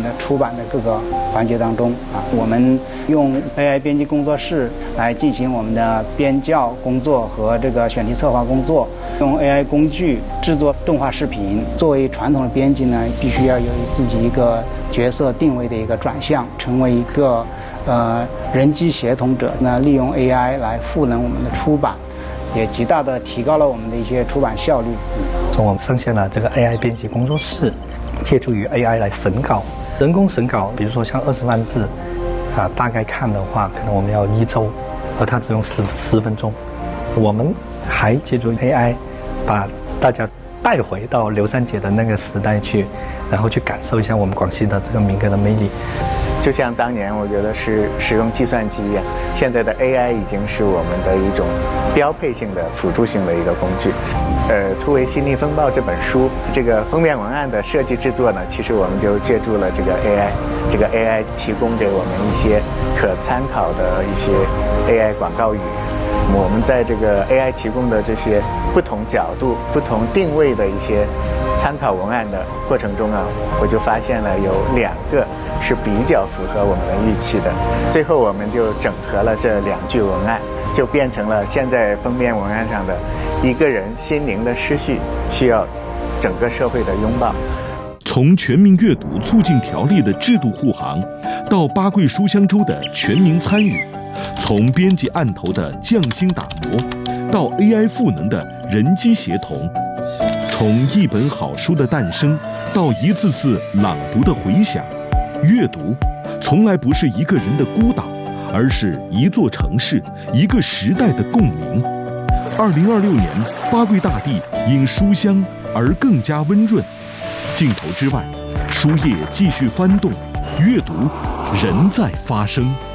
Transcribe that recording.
的出版的各个环节当中啊。我们用 AI 编辑工作室来进行我们的编校工作和这个选题策划工作，用 AI 工具制作动画视频。作为传统的编辑呢，必须要有自己一个角色定位的一个转向，成为一个人机协同者呢，利用 AI 来赋能我们的出版，也极大的提高了我们的一些出版效率。 我们上线了这个 AI 编辑工作室，借助于 AI 来审稿，人工审稿，比如说像20万字，大概看的话，可能我们要1周，而它只用10分钟。我们还借助 AI， 把大家带回到刘三姐的那个时代去，然后去感受一下我们广西的这个民歌的魅力。 就像当年我觉得是使用计算机一样，现在的 AI 已经是我们的一种标配性的辅助性的一个工具。突围心灵风暴这本书，这个封面文案的设计制作呢，其实我们就借助了这个 AI， 这个 AI 提供给我们一些可参考的一些 AI 广告语。我们在这个 AI 提供的这些不同角度、不同定位的一些参考文案的过程中啊，我就发现了有2个是比较符合我们的预期的。最后我们就整合了这2句文案，就变成了现在封面文案上的一个人心灵的失序需要整个社会的拥抱。 从全民阅读促进条例的制度护航，到八桂书香周的全民参与，从编辑案头的匠心打磨，到 AI 赋能的人机协同，从一本好书的诞生到一次次朗读的回响，阅读从来不是一个人的孤岛，而是一座城市、一个时代的共鸣。2026年，八桂大地因书香而更加温润。镜头之外，书页继续翻动，阅读仍在发生。